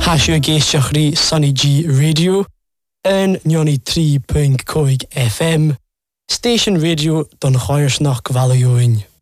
Hasio géisteach rí Sunny G Radio en 93.5 FM, Station Radio don Chairsnach Gvalioin.